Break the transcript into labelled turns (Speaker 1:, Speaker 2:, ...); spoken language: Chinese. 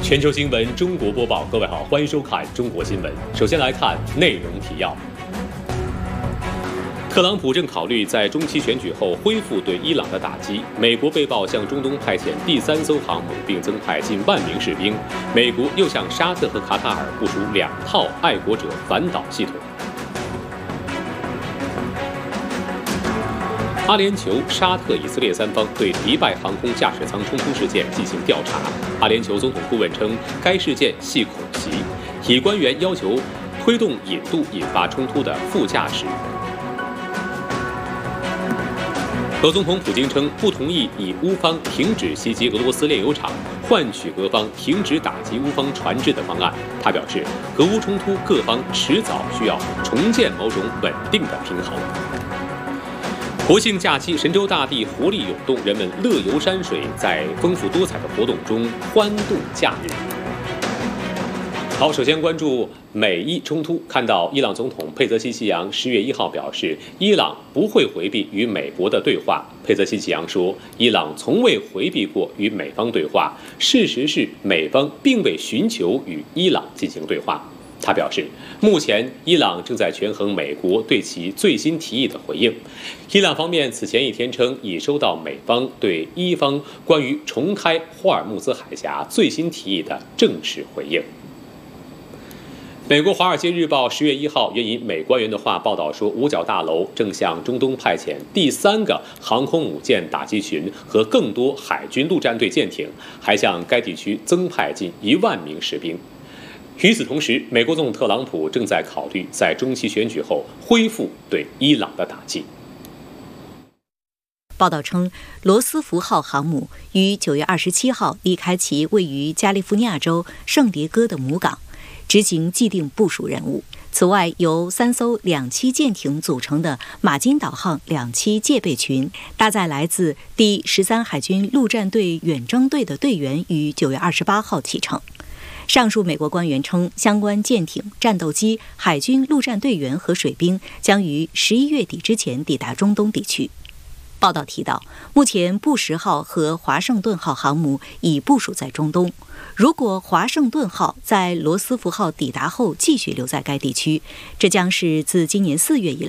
Speaker 1: 全球新闻中国播报，各位好，欢迎收看中国新闻。首先来看内容提要。特朗普正考虑在中期选举后恢复对伊朗的打击。美国被曝向中东派遣第3艘航母，并增派近1万名士兵。美国又向沙特和卡塔尔部署2套爱国者反导系统。阿联酋、沙特、以色列3方对迪拜航空驾驶舱冲突事件进行调查。阿联酋总统顾问称，该事件系恐袭，以官员要求推动引渡引发冲突的副驾驶。俄总统普京称，不同意以乌方停止袭击俄罗斯炼油厂，换取俄方停止打击乌方船只的方案。他表示，俄乌冲突各方迟早需要重建某种稳定的平衡。国庆假期，神州大地活力涌动，人们乐游山水，在丰富多彩的活动中欢度假日。好，首先关注美伊冲突。看到伊朗总统佩泽西奇扬10月1号表示，伊朗不会回避与美国的对话。佩泽西奇扬说，伊朗从未回避过与美方对话，事实是美方并未寻求与伊朗进行对话。他表示，目前伊朗正在权衡美国对其最新提议的回应。伊朗方面此前一天称，已收到美方对伊方关于重开霍尔木兹海峡最新提议的正式回应。美国《华尔街日报》10月1号援引美官员的话报道说，五角大楼正向中东派遣第3个航空母舰打击群和更多海军陆战队舰艇，还向该地区增派近1万名士兵。与此同时，美国总统特朗普正在考虑在中期选举后恢复对伊朗的打击。
Speaker 2: 报道称，罗斯福号航母于9月27号离开其位于加利福尼亚州圣迭戈的母港，执行既定部署任务。此外，由3艘2栖舰艇组成的马金岛号2栖戒备群，搭载来自第13海军陆战队远征队的队员，于9月28号启程。上述美国官员称，相关舰艇、战斗机、海军陆战队员和水兵将于11月底之前抵达中东地区。报道提到，目前布什号和华盛顿号航母已部署在中东。如果华盛顿号在罗斯福号抵达后继续留在该地区，这将是自今年4月以来